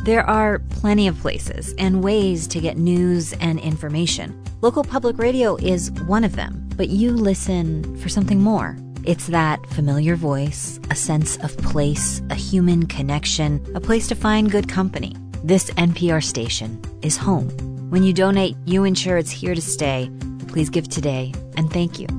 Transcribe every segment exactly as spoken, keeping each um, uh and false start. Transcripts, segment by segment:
There are plenty of places and ways to get news and information. Local public radio is one of them, but you listen for something more. It's that familiar voice, a sense of place, a human connection, a place to find good company. This N P R station is home. When you donate, you ensure it's here to stay. Please give today, and thank you.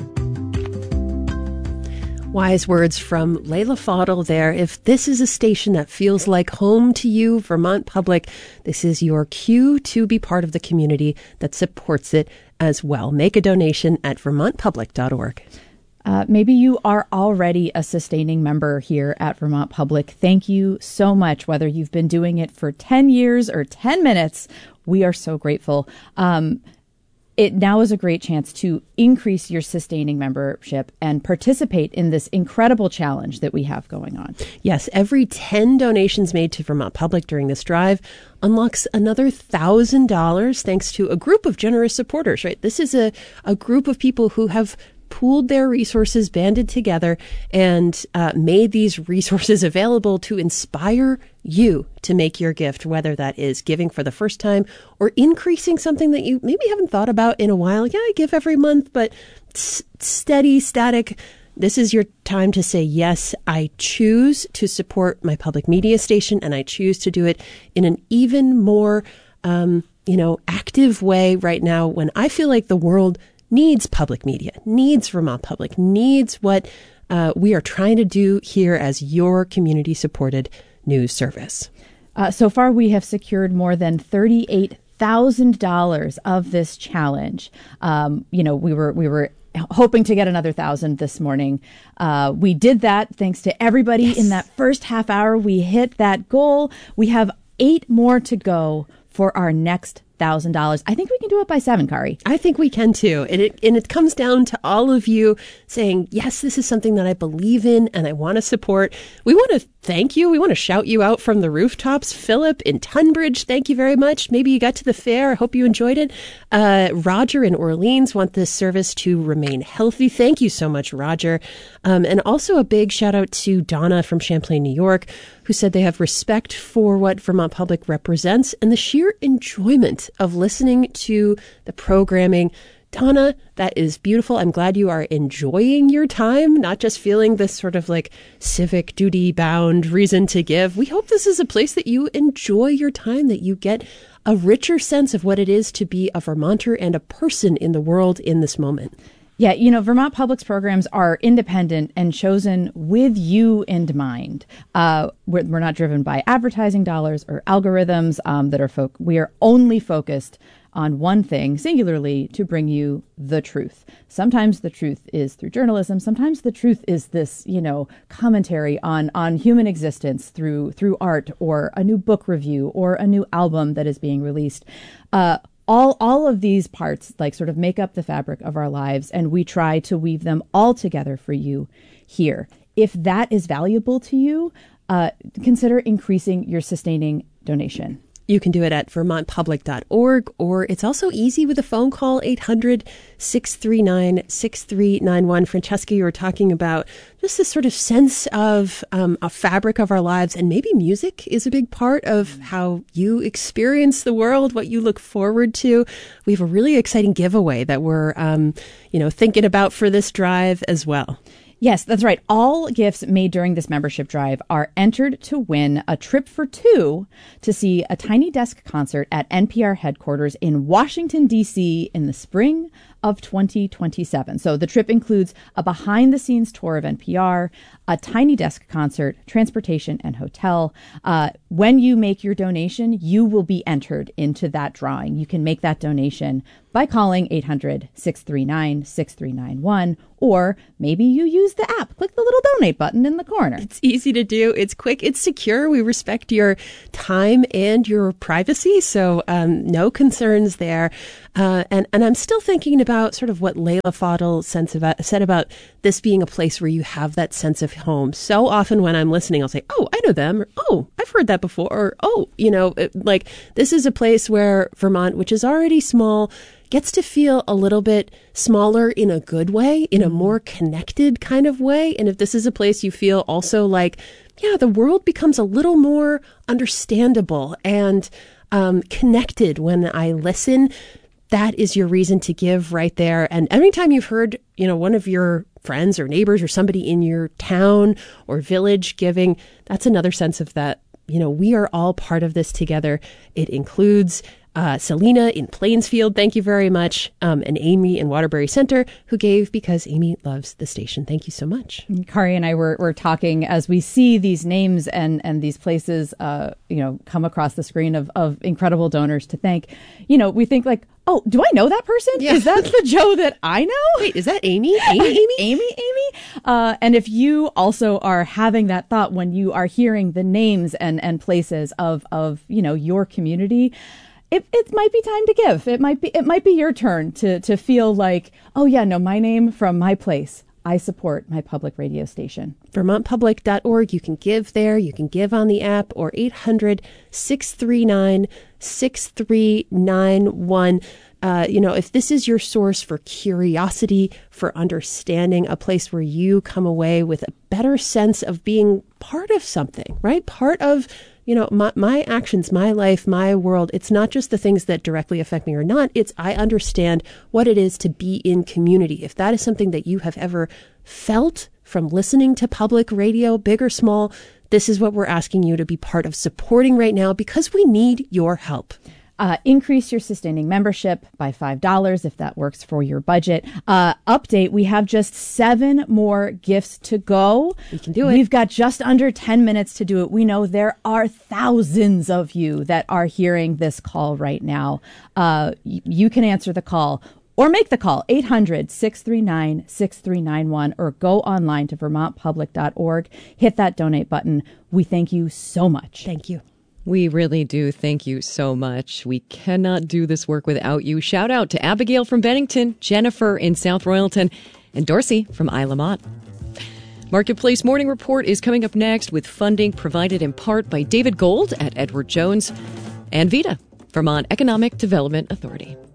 Wise words from Leila Fadel there. If this is a station that feels like home to you, Vermont Public, this is your cue to be part of the community that supports it as well. Make a donation at vermont public dot org. Uh, maybe you are already a sustaining member here at Vermont Public. Thank you so much. Whether you've been doing it for ten years or ten minutes, we are so grateful. Um, It now is a great chance to increase your sustaining membership and participate in this incredible challenge that we have going on. Yes, every ten donations made to Vermont Public during this drive unlocks another one thousand dollars thanks to a group of generous supporters, right? This is a, a group of people who have pooled their resources, banded together, and uh, made these resources available to inspire you to make your gift, whether that is giving for the first time or increasing something that you maybe haven't thought about in a while. Yeah, I give every month, but s- steady, static. This is your time to say, yes, I choose to support my public media station, and I choose to do it in an even more, um, you know, active way right now when I feel like the world needs public media, needs Vermont Public, needs what uh, we are trying to do here as your community-supported news service. Uh, so far, we have secured more than thirty-eight thousand dollars of this challenge. Um, you know, we were we were hoping to get another thousand this morning. Uh, we did that thanks to everybody yes. in that first half hour. We hit that goal. We have eight more to go for our next thousand dollars. I think we can do it by seven, Kari. I think we can too. And it, and it comes down to all of you saying, yes, this is something that I believe in and I want to support. We want to thank you. We want to shout you out from the rooftops. Philip in Tunbridge, thank you very much. Maybe you got to the fair. I hope you enjoyed it. Uh, Roger in Orleans want this service to remain healthy. Thank you so much, Roger. Um, and also a big shout out to Donna from Champlain, New York, who said they have respect for what Vermont Public represents and the sheer enjoyment of listening to the programming. Donna, that is beautiful. I'm glad you are enjoying your time, not just feeling this sort of like civic duty bound reason to give. We hope this is a place that you enjoy your time, that you get a richer sense of what it is to be a Vermonter and a person in the world in this moment. Yeah, you know, Vermont Public's programs are independent and chosen with you in mind. Uh, we're, we're not driven by advertising dollars or algorithms um, that are fo- we are only focused on one thing, singularly, to bring you the truth. Sometimes the truth is through journalism. Sometimes the truth is this, you know, commentary on on human existence through through art or a new book review or a new album that is being released. Uh, All all of these parts like sort of make up the fabric of our lives, and we try to weave them all together for you here. If that is valuable to you, uh, consider increasing your sustaining donation. You can do it at vermont public dot org, or it's also easy with a phone call, eight hundred, six three nine, six three nine one. Francesca, you were talking about just this sort of sense of um, a fabric of our lives, and maybe music is a big part of how you experience the world, what you look forward to. We have a really exciting giveaway that we're, um, you know, thinking about for this drive as well. Yes, that's right. All gifts made during this membership drive are entered to win a trip for two to see a Tiny Desk concert at N P R headquarters in Washington, D C in the spring of twenty twenty-seven. So the trip includes a behind-the-scenes tour of N P R, a Tiny Desk concert, transportation, and hotel. Uh, when you make your donation, you will be entered into that drawing. You can make that donation by calling eight hundred, six three nine, six three nine one, or maybe you use the app. Click the little donate button in the corner. It's easy to do. It's quick. It's secure. We respect your time and your privacy, so um, no concerns there. Uh, and, and I'm still thinking about sort of what Leila Fadel sense about, said about this being a place where you have that sense of home. So often when I'm listening, I'll say, oh, I know them, or oh, I've heard that before, or oh, you know, it, like this is a place where Vermont, which is already small, gets to feel a little bit smaller in a good way, in a more connected kind of way. And if this is a place you feel also like yeah, the world becomes a little more understandable and um, connected when I listen. That is your reason to give right there. And every time you've heard, you know, one of your friends or neighbors or somebody in your town or village giving, that's another sense of that, you know, we are all part of this together. It includes uh, Selena in Plainsfield, thank you very much, um, and Amy in Waterbury Center, who gave because Amy loves the station. Thank you so much. Kari and I were, were talking as we see these names and, and these places, uh, you know, come across the screen of, of incredible donors to thank. You know, we think like, oh, do I know that person? Yeah. Is that the Joe that I know? Wait, is that Amy? Amy, Amy? Amy, Amy? Uh, and if you also are having that thought when you are hearing the names and, and places of, of, you know, your community, it, it might be time to give. It might be, it might be your turn to, to feel like, oh yeah, no, my name from my place. I support my public radio station. Vermont Public dot org. You can give there. You can give on the app or eight hundred, six three nine, six three nine one. Uh, you know, if this is your source for curiosity, for understanding, a place where you come away with a better sense of being part of something, right? Part of, you know, my, my actions, my life, my world. It's not just the things that directly affect me or not. It's I understand what it is to be in community. If that is something that you have ever felt from listening to public radio, big or small, this is what we're asking you to be part of supporting right now because we need your help. Uh, increase your sustaining membership by five dollars if that works for your budget. Uh, update, we have just seven more gifts to go. We can do it. We've got just under ten minutes to do it. We know there are thousands of you that are hearing this call right now. Uh, y- you can answer the call or make the call, eight hundred, six three nine, six three nine one, or go online to vermont public dot org. Hit that donate button. We thank you so much. Thank you. We really do. Thank you so much. We cannot do this work without you. Shout out to Abigail from Bennington, Jennifer in South Royalton, and Dorsey from Isle Lamont. Marketplace Morning Report is coming up next with funding provided in part by David Gold at Edward Jones and VITA, Vermont Economic Development Authority.